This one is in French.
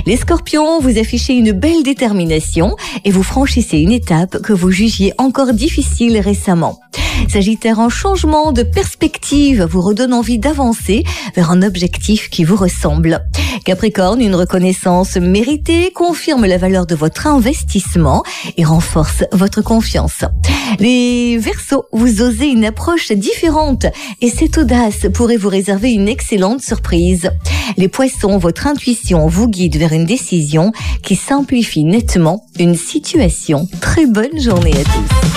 Les Scorpions, vous affichez une belle détermination et vous franchissez une étape que vous jugiez encore difficile récemment. Sagittaire, un changement de perspective vous redonne envie d'avancer vers un objectif qui vous ressemble. Capricorne, une reconnaissance méritée confirme la valeur de votre investissement et renforce votre confiance. Les Verseaux, vous osez une approche différente et cette audace pourrait vous réserver une excellente surprise. Les Poissons, votre intuition vous guide vers une décision qui simplifie nettement une situation. Très bonne journée à tous.